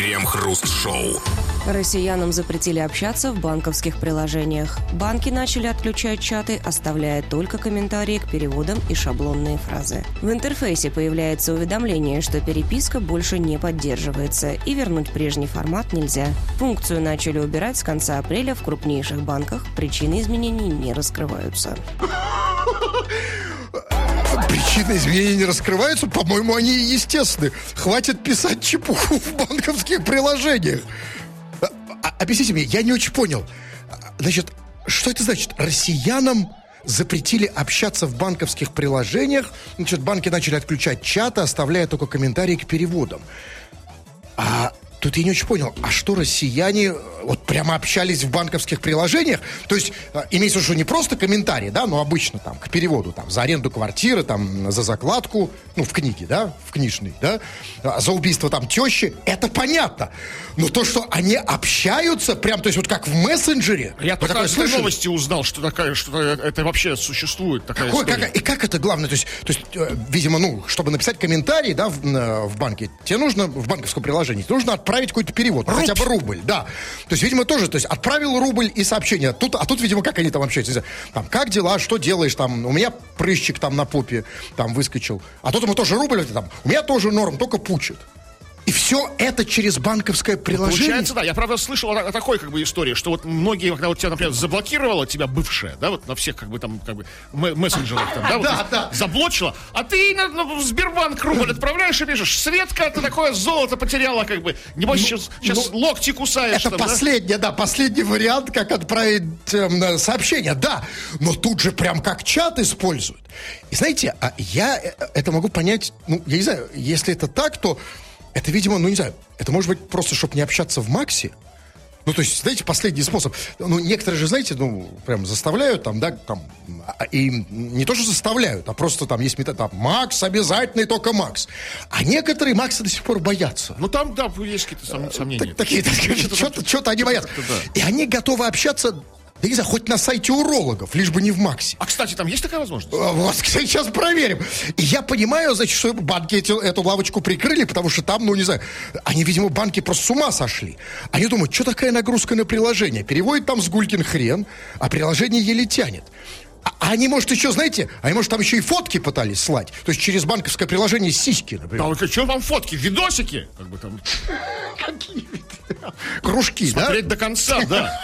Крем-хруст-шоу. Россиянам запретили общаться в банковских приложениях. Банки начали отключать чаты, оставляя только комментарии к переводам и шаблонные фразы. В интерфейсе появляется уведомление, что переписка больше не поддерживается, и вернуть прежний формат нельзя. Функцию начали убирать с конца апреля в крупнейших банках. Причины изменений не раскрываются. Причины изменений не раскрываются, по-моему, они естественны. Хватит писать чепуху в банковских приложениях. Объясните мне, я не очень понял. Значит, что это значит? Россиянам запретили общаться в банковских приложениях. Значит, банки начали отключать чаты, оставляя только комментарии к переводам. Тут я не очень понял, а что россияне вот прямо общались в банковских приложениях? То есть, имеется в виду, не просто комментарии, да, но обычно там к переводу, там, за аренду квартиры, там, за закладку, ну, в книге, да, в книжной, да, за убийство там тещи, это понятно. Но то, что они общаются, прям, то есть, вот как в мессенджере. Я только из новости узнал, что это вообще существует, такая история. И как это главное? То есть, видимо, ну, чтобы написать комментарий, да, в банке, тебе нужно, в банковском приложении, тебе нужно отправить какой-то перевод, хотя бы рубль, да. То есть, видимо, тоже, то есть, отправил рубль и сообщение. Тут, видимо, как они там общаются. Там, как дела, что делаешь, там, у меня прыщик там на попе там выскочил. А тут ему тоже рубль, там, у меня тоже норм, только пучит. И все это через банковское приложение? Получается, да. Я, правда, слышал о такой, как бы, истории, что вот многие, когда вот тебя, например, заблокировала тебя бывшая, да, вот на всех, как бы, там, как бы, мессенджерах, там, да, вот, да. Заблочила, а ты в Сбербанк рубль отправляешь и пишешь: Светка, ты такое золото потеряла, как бы, небось, сейчас локти кусаешь. Это там, последний вариант, как отправить сообщение, да. Но тут же прям как чат используют. И знаете, я это могу понять, ну, я не знаю, если это так, то это, видимо, ну, не знаю, это может быть просто, чтобы не общаться в Максе. Ну, то есть, знаете, последний способ. Ну, некоторые же, знаете, ну, прям заставляют там, да, там, и не то, что заставляют, а просто там есть метод, там, Макс обязательно и только Макс. А некоторые Макса до сих пор боятся. Ну, там, да, есть какие-то сомнения. Что-то они боятся. И они готовы общаться... Да не знаю, хоть на сайте урологов, лишь бы не в Максе. А, кстати, там есть такая возможность? Вот, кстати, сейчас проверим. И я понимаю, значит, что банки эту лавочку прикрыли, потому что там, ну, не знаю, они, видимо, банки просто с ума сошли. Они думают, что такая нагрузка на приложение? Переводит там с гулькин хрен, а приложение еле тянет. А они, может, еще, знаете, может, там еще и фотки пытались слать. То есть через банковское приложение сиськи, например. А что там фотки? Видосики? Как бы там... Какие? Кружки, да? Смотреть до конца, да.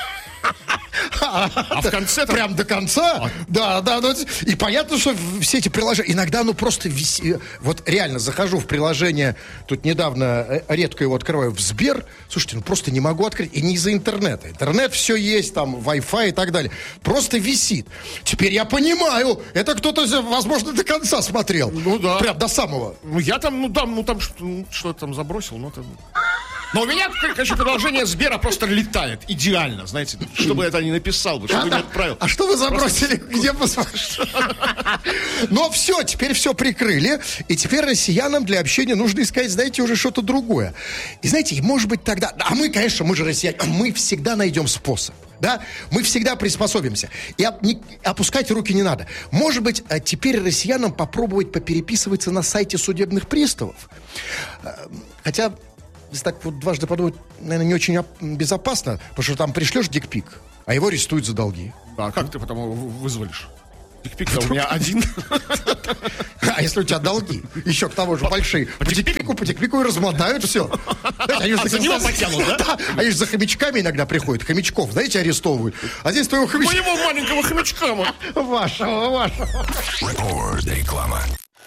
А в конце там... Прям до конца? Да. И понятно, что все эти приложения... Иногда, ну, просто... Вот реально захожу в приложение... Тут недавно редко его открываю в Сбер. Слушайте, ну, просто не могу открыть. И не из-за интернета. Интернет все есть, там, Wi-Fi и так далее. Просто висит. Теперь я понимаю. Это кто-то, возможно, до конца смотрел. Ну, да. Прям до самого. Ну, я там, там что-то там забросил, но там... Но у меня, конечно, приложение Сбера просто летает идеально, знаете, чтобы это не написал, чтобы не отправил. А что вы забросили? Где посмотришь? Но все, теперь все прикрыли, и теперь россиянам для общения нужно искать, знаете, уже что-то другое. И знаете, может быть тогда... А мы, конечно, мы же россияне, мы всегда найдем способ. Да? Мы всегда приспособимся. И опускать руки не надо. Может быть, теперь россиянам попробовать попереписываться на сайте судебных приставов. Хотя... Если так вот дважды подумать, наверное, не очень безопасно, потому что там пришлешь дикпик, а его арестуют за долги. А как ты потом вызволишь? Дикпик-то у меня один. А если у тебя долги? Еще к тому же большие. По дикпику и размотают все. За него потянут, да? Они же за хомячками иногда приходят. Хомячков, знаете, арестовывают. А здесь твоего хомячка... Моего маленького хомячка. Вашего. Реклама.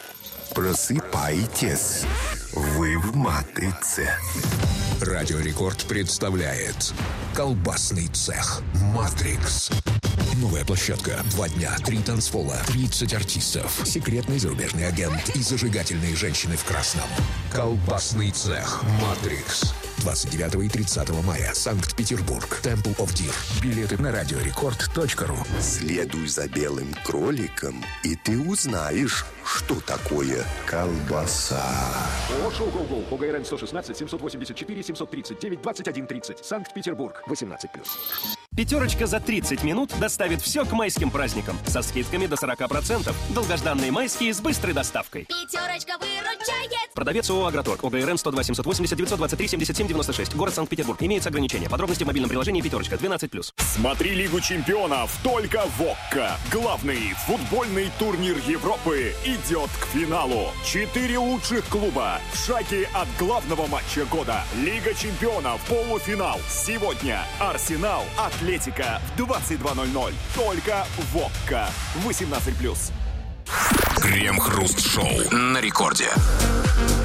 Просыпайтесь, вы в матрице. Радио Рекорд представляет колбасный цех «Матрикс». Новая площадка, 2 дня, 3 танцпола, 30 артистов, секретный зарубежный агент и зажигательные женщины в красном. Колбасный цех «Матрикс». 29 и 30 мая. Санкт-Петербург. Temple of Deer. Билеты на радиорекорд.ру. Следуй за белым кроликом, и ты узнаешь, что такое колбаса. Шоу «Гоу-Гоу» по ГРН 116 784 739 2130. Санкт-Петербург. 18+. Пятерочка за 30 минут доставит все к майским праздникам. Со скидками до 40%. Долгожданные майские с быстрой доставкой. Пятерочка выручает. Продавец ООО «Агроторг». ОГРН 102 780 923 77 96. Город Санкт-Петербург. Имеется ограничение. Подробности в мобильном приложении «Пятерочка». 12+. Смотри Лигу чемпионов только в ОККО. Главный футбольный турнир Европы идет к финалу. 4 лучших клуба в шаге от главного матча года. Лига чемпионов. Полуфинал. Сегодня Арсенал. Атлетика в 22:00. Только в ОККО. 18+. Крем-хруст-шоу на рекорде.